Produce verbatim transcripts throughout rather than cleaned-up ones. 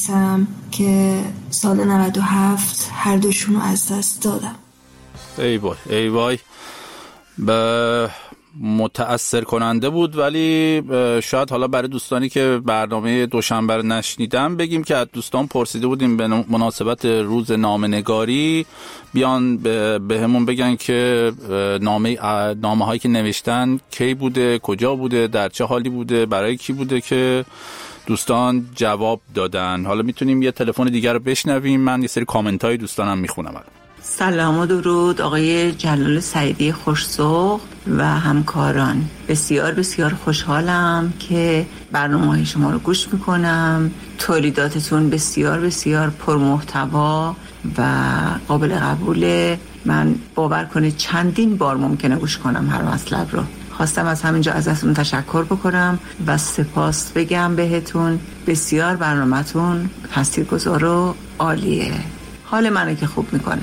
مینویسم که سال نود و هفت هر دوشون رو از دست دادم. ای وای ای وای، به متأثر کننده بود. ولی شاید حالا برای دوستانی که برنامه دوشنبه رو نشنیدن بگیم که از دوستان پرسیده بودیم به مناسبت روز نامه‌نگاری بیان به همون بگن که نامه نامه هایی که نوشتن کی بوده، کجا بوده، در چه حالی بوده، برای کی بوده که دوستان جواب دادن. حالا میتونیم یه تلفن دیگر رو بشنویم، من یه سری کامنت های دوستانم میخونم. سلام و درود آقای جلال سعیدی خوش‌ذوق و همکاران. بسیار بسیار خوشحالم که برنامه‌های شما رو گوش میکنم. تولیداتتون بسیار بسیار پرمحتوا و قابل قبوله. من باور کنید چندین بار ممکنه گوش کنم هر مطلب رو. خواستم از همینجا ازتون تشکر بکنم و سپاس بگم بهتون. بسیار برنامه‌تون تاثیرگذار و عالیه. حال منو که خوب میکنه.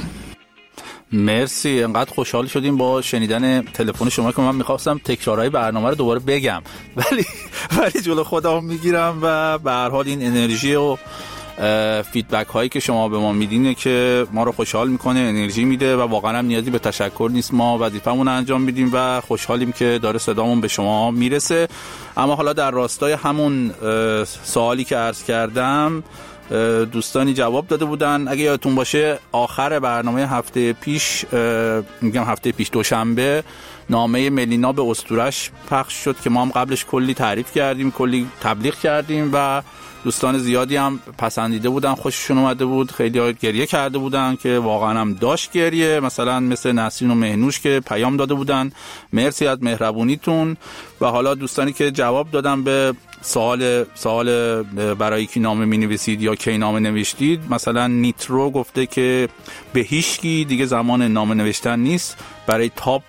مرسی، انقدر خوشحال شدیم با شنیدن تلفن شما که من میخواستم تکرارهای برنامه رو دوباره بگم ولی ولی جلو خودم میگیرم و به هر حال این انرژی و فیدبک هایی که شما به ما میدینه که ما رو خوشحال میکنه، انرژی میده و واقعا هم نیازی به تشکر نیست. ما وظیفمون رو انجام میدیم و خوشحالیم که داره صدامون به شما میرسه. اما حالا در راستای همون سوالی که عرض کردم دوستانی جواب داده بودن. اگه یادتون باشه آخر برنامه هفته پیش، میگم هفته پیش دوشنبه، نامه ملینا به اسطورش پخش شد که ما هم قبلش کلی تعریف کردیم، کلی تبلیغ کردیم و دوستان زیادی هم پسندیده بودن، خوششون اومده بود. خیلی ها گریه کرده بودن که واقعا هم داشت گریه، مثلا مثل نسرین و مهنوش که پیام داده بودن مرسی از مهربونیتون. و حالا دوستانی که جواب دادن به سوال سوال برای کی نامه می‌نویسید یا کی نامه نوشتید، مثلا نیترو گفته که به هیچکی دیگه زمان نامه نوشتن نیست، برای تاپ